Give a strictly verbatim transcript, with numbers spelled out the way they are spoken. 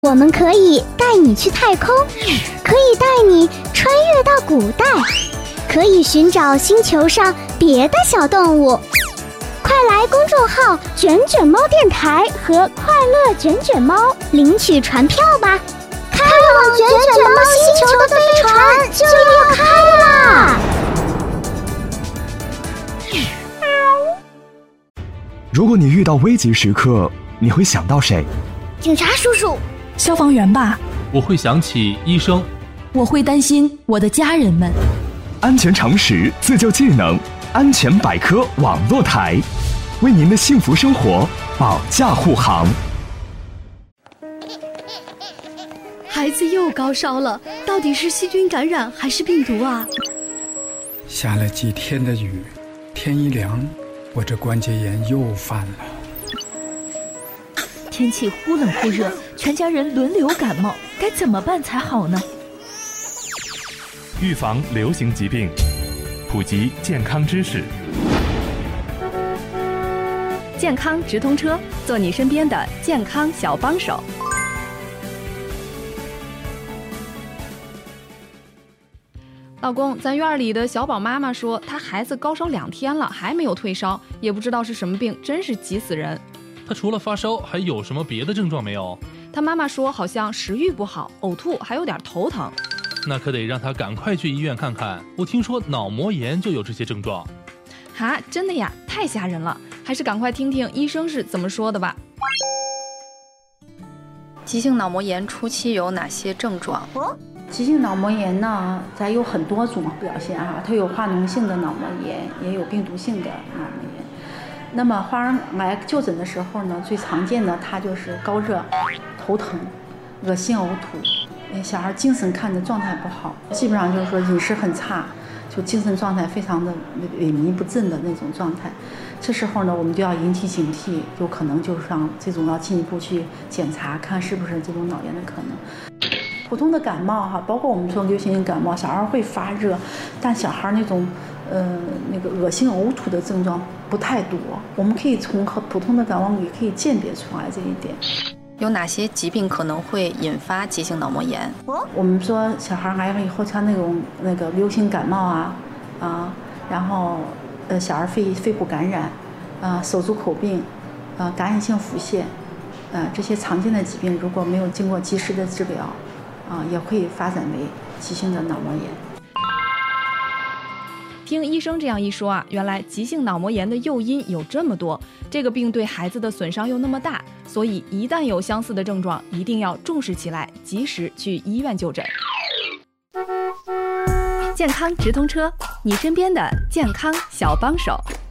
我们可以带你去太空，可以带你穿越到古代，可以寻找星球上别的小动物。快来公众号卷卷猫电台和快乐卷卷猫领取船票吧！开往卷卷猫星球的飞船就要开啦！ 如果你遇到危急时刻，你会想到谁？ 警察叔叔。 消防员吧， 我会想起医生， 我会担心我的家人们。 安全常识，自救技能，安全百科网络台，为您的幸福生活保驾护航。 孩子又高烧了，到底是细菌感染还是病毒啊？ 下了几天的雨，天一凉，我这关节炎又犯了。 天气忽冷忽热，全家人轮流感冒，该怎么办才好呢？ 预防流行疾病，普及健康知识， 健康直通车，做你身边的健康小帮手。老公，咱院里的小宝妈妈说，她孩子高烧两天了，还没有退烧，也不知道是什么病，真是急死人。 他除了发烧还有什么别的症状没有？ 他妈妈说好像食欲不好，呕吐，还有点头疼。 那可得让他赶快去医院看看，我听说脑膜炎就有这些症状。 哈，真的呀？太吓人了，还是赶快听听医生是怎么说的吧。 急性脑膜炎初期有哪些症状？ 哦，急性脑膜炎呢，咱有很多种表现哈，它有化脓性的脑膜炎，也有病毒性的脑膜炎。那么花儿来就诊的时候呢，最常见的它就是高热、头疼、恶心呕吐，小孩精神看着状态不好，基本上就是说饮食很差，就精神状态非常的萎靡不振的那种状态。这时候呢，我们就要引起警惕，有可能就是让这种要进一步去检查，看是不是这种脑炎的可能。普通的感冒哈，包括我们说流行性感冒，小孩会发热，但小孩那种呃那个恶心呕吐的症状不太多，我们可以从普通的感冒也可以鉴别出来这一点。 有哪些疾病可能会引发急性脑膜炎？ 我们说小孩来了以后，像那种那个流行感冒啊啊，然后呃小儿肺肺部感染啊、手足口病啊、感染性腹泻啊这些常见的疾病，如果没有经过及时的治疗啊，也会发展为急性的脑膜炎。 听医生这样一说啊，原来急性脑膜炎的诱因有这么多，这个病对孩子的损伤又那么大，所以一旦有相似的症状，一定要重视起来，及时去医院就诊。 健康直通车，你身边的健康小帮手。